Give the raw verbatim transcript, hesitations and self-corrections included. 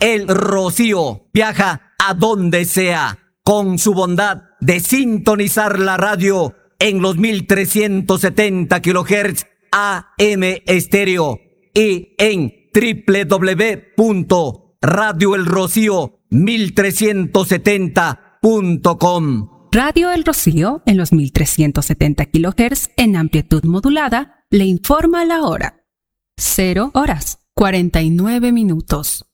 El Rocío viaja a donde sea con su bondad de sintonizar la radio en los mil trescientos setenta kilohertz A M estéreo y en doble u doble u doble u punto radio el rocío mil trescientos setenta punto com. Radio El Rocío en los mil trescientos setenta kilohertz en amplitud modulada le informa la hora. Cero horas, cuarenta y nueve minutos.